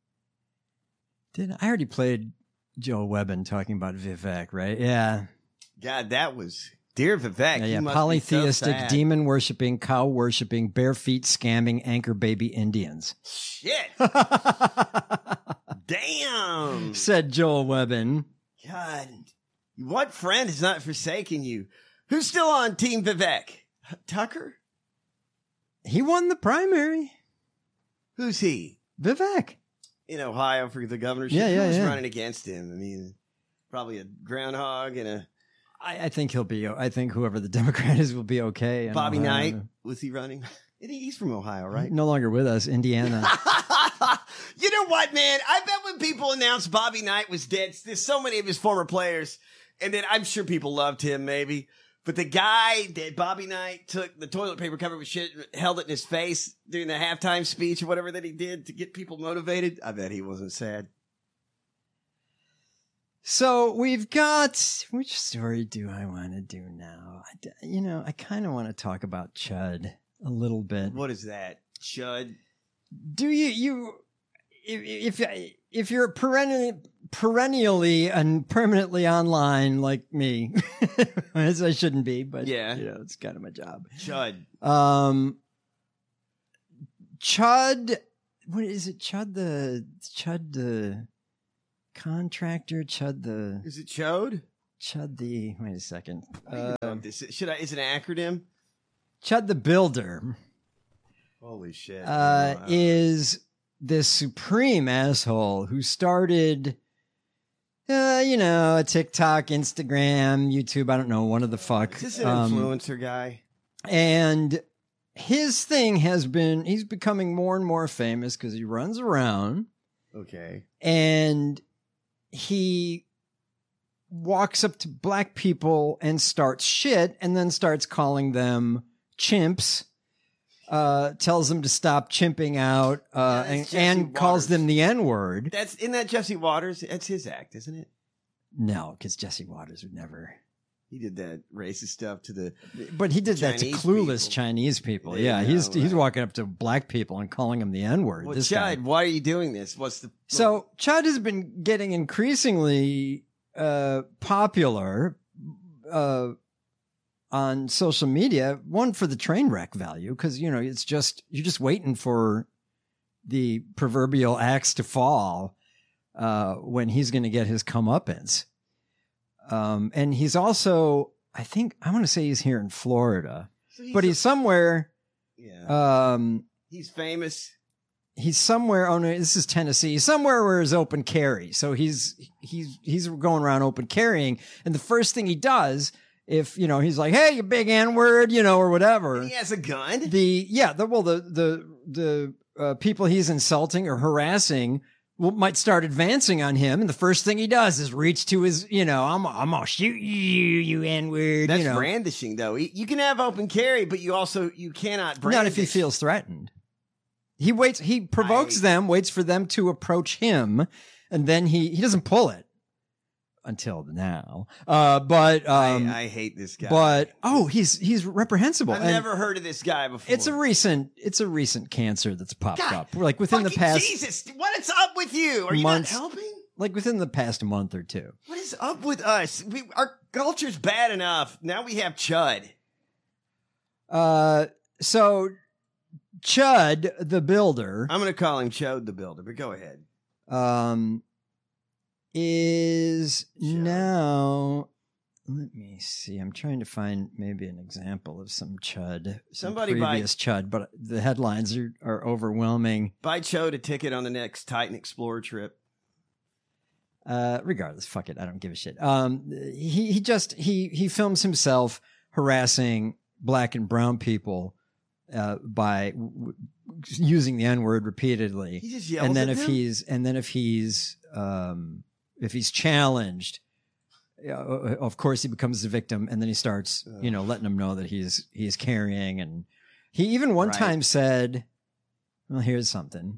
Did I already played Joe Webbin talking about Vivek, right? Yeah. God, that was dear Vivek. Yeah, you yeah. must be so Polytheistic, sad. demon worshipping, cow worshipping, bare feet scamming, anchor baby Indians. Shit. Damn. Said Joel Webbin. God, what friend has not forsaken you? Who's still on Team Vivek? Tucker? He won the primary. Who's he? Vivek. In Ohio for the governorship? Yeah, yeah, Who's yeah. running against him? I mean, probably a groundhog and a I, I think he'll be. I think whoever the Democrat is will be okay. in Bobby Ohio. Knight. Was he running? He's from Ohio, right? No longer with us, Indiana. You know what, man? I bet when people announced Bobby Knight was dead, there's so many of his former players, and then I'm sure people loved him, maybe. But the guy that Bobby Knight took the toilet paper covered with shit, held it in his face during the halftime speech or whatever that he did to get people motivated, I bet he wasn't sad. So we've got, which story do I want to do now? I, you know, I kind of want to talk about Chud a little bit. What is that? Chud? Do you, you, if, if, if you're perennially, perennially and permanently online like me, as I shouldn't be, but yeah, you know, it's kind of my job. Chud. Um, Chud, what is it? Chud the, Chud the contractor, Chud the... Is it Chode? Chud the, wait a second. Uh, Uh, this, should I, is it an acronym? Chud the Builder. Holy shit. Uh, is this supreme asshole who started, uh, you know, a TikTok, Instagram, YouTube, I don't know, one of the fuck. Is this an um, influencer guy? And his thing has been, he's becoming more and more famous because he runs around. Okay. And he walks up to black people and starts shit and then starts calling them chimps. Uh, tells them to stop chimping out, uh, Yeah, and, Jesse and calls Waters. them the N-word. That's in that Jesse Waters. That's his act, isn't it? No, because Jesse Waters would never. He did that racist stuff to the. But he did that to Chinese clueless people. Chinese people. Yeah, Yeah, he's right. he's walking up to black people and calling them the N-word. Well, this guy. Chud, why are you doing this? What's the? So Chud has been getting increasingly uh, popular uh, on social media. One, for the train wreck value, because you know it's just you're just waiting for the proverbial axe to fall uh, when he's going to get his comeuppance. Um, and he's also, I think, I want to say he's here in Florida, So he's but a- he's somewhere. Yeah. Um, He's famous. he's somewhere. Oh no, this is Tennessee. Somewhere where it's open carry. So he's he's he's going around open carrying, and the first thing he does, if you know, he's like, "Hey, you big N word," you know, or whatever. And he has a gun. The yeah, the well, the the the uh, people he's insulting or harassing will, might start advancing on him, and the first thing he does is reach to his, you know, I'm I'm gonna shoot you, you N word. That's you know. brandishing, though. You you can have open carry, but you also you cannot brandish. Not if he feels threatened. He waits. He provokes them, waits for them to approach him, and then he he doesn't pull it until now. Uh, but um, I, I hate this guy. But oh, he's he's reprehensible. I've And never heard of this guy before. It's a recent it's a recent cancer that's popped God, up, like within the Fucking past Jesus, what is up with you? Are you months, not helping? like within the past month or two. What is up with us? We, our culture's bad enough. Now we have Chud. Uh, so Chud the Builder. I'm going to call him Chud the Builder, but go ahead. Um, is now. Let me see. I'm trying to find maybe an example of some Chud, some Somebody buy- previous Chud, but the headlines are, are overwhelming. Buy Chud a ticket on the next Titan Explorer trip. Uh, regardless, fuck it. I don't give a shit. Um, he he just he he films himself harassing black and brown people uh, by w- w- using the N word repeatedly. He just yells and then at if them? he's and then if he's um, if he's challenged, uh, of course he becomes the victim, and then he starts you know letting them know that he's he's carrying, and he even one Right. time said, "Well, here's something."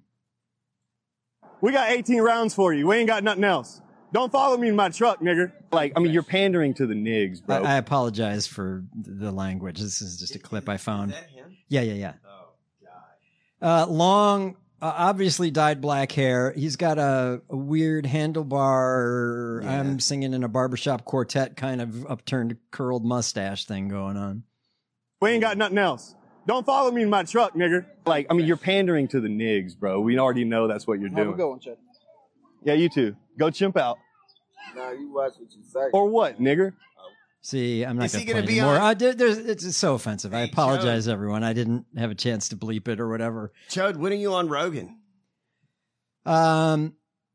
We got eighteen rounds for you. We ain't got nothing else. Don't follow me in my truck, nigger. Like, I mean, you're pandering to the nigs, I, bro. I apologize for the language. This is just a clip I found. Yeah, yeah, yeah. Oh, God. Uh, long, uh, obviously dyed black hair. He's got a, a weird handlebar. Yeah. I'm singing in a barbershop quartet kind of upturned curled mustache thing going on. We ain't got nothing else. Don't follow me in my truck, nigger. Like, I mean, you're pandering to the nigs, bro. We already know that's what you're Have a doing. good one, Chud. Yeah, you too. Go chimp out. Nah, you watch what you say. Or what, nigger? See, I'm not Is he going to gonna play be anymore. on- I did, there's, it's so offensive. I Hey, apologize, everyone. I didn't have a chance to bleep it or whatever. Chud, when are you on Rogan? Um,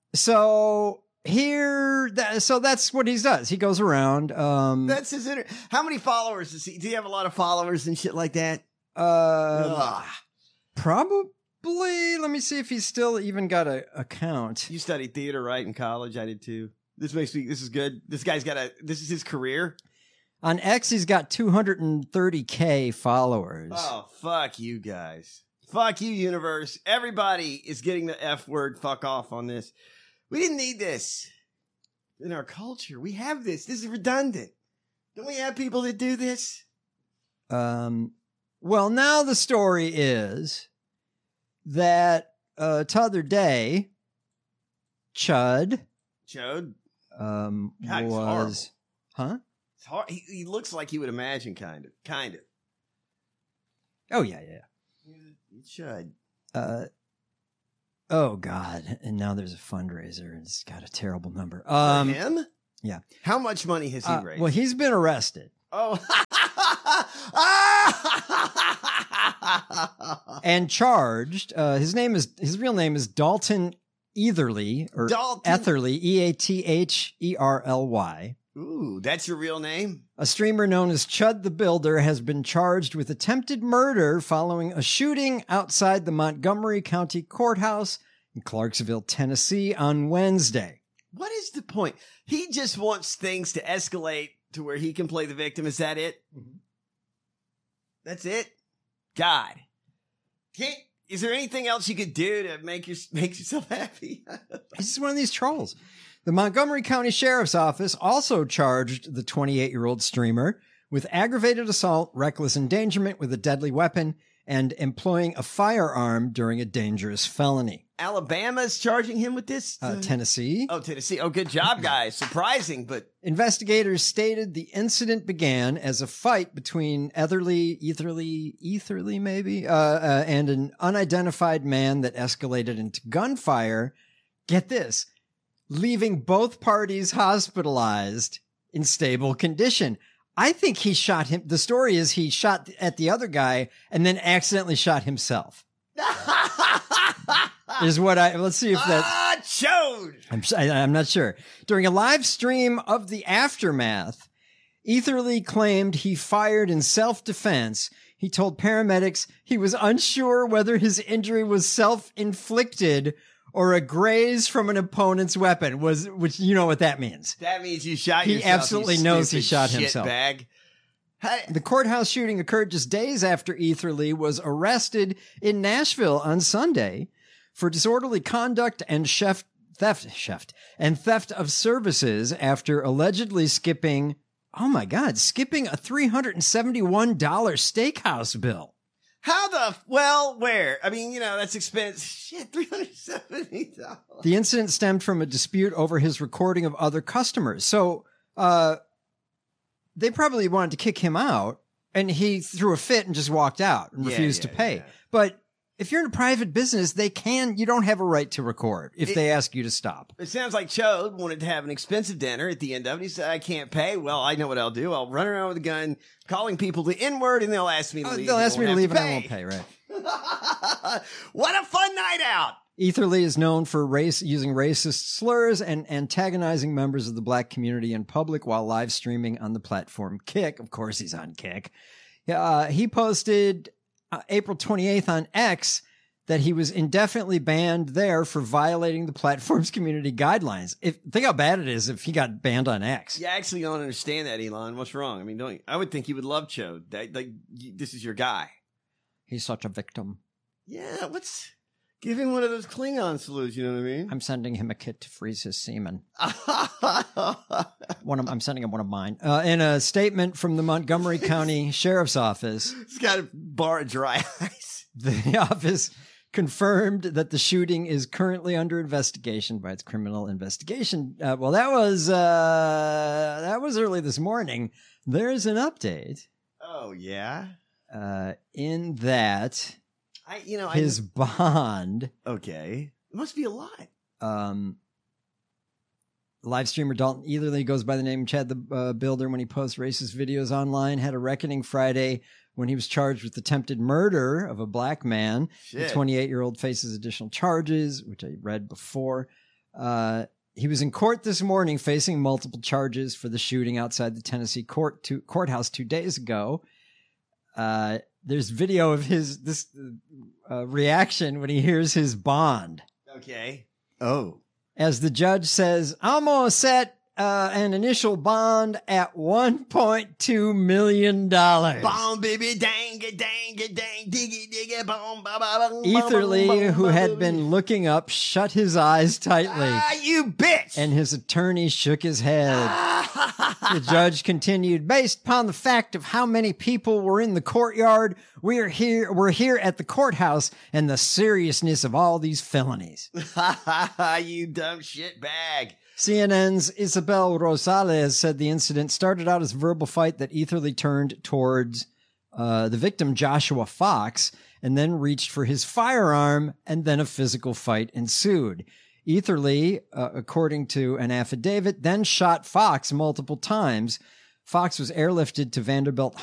so here, that, so that's what he does. He goes around. Um, That's his inter- How many followers does he? Do you have a lot of followers and shit like that? uh, Ugh. probably. Let me see if he's still even got a account. You studied theater, right, in college? I did too. This makes me. This is good. This guy's got a. This is his career. On X, he's got two hundred thirty K followers. Oh, fuck you guys. Fuck you, universe. Everybody is getting the F word fuck off on this. We didn't need this. in our culture. We have this. This is redundant. Don't we have people that do this? Um, well, now the story is that uh, t'other day, Chud, Chud, um, God, it's was, horrible. huh? It's hard. He, he looks like you would imagine, kind of, kind of. Oh yeah, yeah. It should. Uh, oh God! And now there's a fundraiser, and it's got a terrible number. For Um, him? yeah. How much money has he Uh, raised? well, he's been arrested. Oh. and charged. Uh, his name is his real name is Dalton Etherly or Dalton- Etherly, E A T H E R L Y. Ooh, that's your real name? A streamer known as Chud the Builder has been charged with attempted murder following a shooting outside the Montgomery County Courthouse in Clarksville, Tennessee on Wednesday. What is the point? He just wants things to escalate to where he can play the victim. Is that it? Mm-hmm. That's it? God. Can't, is there anything else you could do to make your, make yourself happy? He's just one of these trolls. The Montgomery County Sheriff's Office also charged the twenty-eight-year-old streamer with aggravated assault, reckless endangerment with a deadly weapon, and employing a firearm during a dangerous felony. Alabama's charging him with this? Uh, Tennessee. Oh, Tennessee. Oh, good job, guys. Surprising, but Investigators stated the incident began as a fight between Etherly, Etherly, Etherly maybe, uh, uh, and an unidentified man that escalated into gunfire. Get this, leaving both parties hospitalized in stable condition. I think he shot him. The story is he shot at the other guy and then accidentally shot himself. Is what I, let's see if that. Ah, chode! I'm, I- I'm not sure. During a live stream of the aftermath, Etherly claimed he fired in self-defense. He told paramedics he was unsure whether his injury was self-inflicted or a graze from an opponent's weapon. Was which you know what that means. That means you shot He yourself. absolutely you knows he stupid shot shit himself. Bag. Hey. The courthouse shooting occurred just days after Etherly was arrested in Nashville on Sunday for disorderly conduct and chef theft, chef, and theft of services after allegedly skipping, oh my God, skipping a three hundred seventy-one dollars steakhouse bill. How the, well, where? I mean, you know, that's expensive. Shit, three hundred seventy dollars. The incident stemmed from a dispute over his recording of other customers. So, uh, they probably wanted to kick him out, and he threw a fit and just walked out and Yeah, refused yeah, to pay. yeah. But if you're in a private business, they can, you don't have a right to record if It- they ask you to stop. It sounds like Chode wanted to have an expensive dinner at the end of it. He said, I can't pay. Well, I know what I'll do. I'll run around with a gun, calling people the N-word, and they'll ask me to Oh, leave. they'll and ask me to won't leave have and I won't pay, right? What a fun night out. Etherly is known for race using racist slurs and antagonizing members of the black community in public while live streaming on the platform Kick. Of course, he's on Kick. Uh, he posted uh, April twenty-eighth on X that he was indefinitely banned there for violating the platform's community guidelines. If think how bad it is if he got banned on X. You actually don't understand that, Elon. What's wrong? I mean, don't you? I would think you would love Chode. That, like, you, this is your guy. He's such a victim. Yeah, what's... Give him one of those Klingon salutes, you know what I mean? I'm sending him a kit to freeze his semen. One of, I'm sending him one of mine. Uh, in a statement from the Montgomery County Sheriff's Office, He's got a bar of dry ice. the office confirmed that the shooting is currently under investigation by its criminal investigation. Uh, well, that was uh, that was early this morning. There's an update. Oh, yeah? Uh, in that I, you know, his I, bond. Okay. It must be a lot. Um, live streamer Dalton Etherly goes by the name Chad the uh, Builder when he posts racist videos online. Had a reckoning Friday when he was charged with attempted murder of a black man. Shit. The twenty-eight-year-old faces additional charges, which I read before. Uh, he was in court this morning facing multiple charges for the shooting outside the Tennessee court two, courthouse two days ago. Uh, there's video of his this uh, reaction when he hears his bond. Okay. Oh. As the judge says, I'm all set. uh, an initial bond at one point two million dollars. Bomb, baby, dang it, dang it, dang, diggy, diggy, bomb, ba, ba, ba, Etherly, ba, ba, who ba, had ba, been looking up, shut his eyes tightly. Ah, you bitch! And his attorney shook his head. The judge continued, based upon the fact of how many people were in the courtyard, we are here, we're here at the courthouse and the seriousness of all these felonies. You dumb shit bag. C N N's Isabel Rosales said the incident started out as a verbal fight that Etherly turned towards uh, the victim, Joshua Fox, and then reached for his firearm, and then a physical fight ensued. Etherly, uh, according to an affidavit, then shot Fox multiple times. Fox was airlifted to Vanderbilt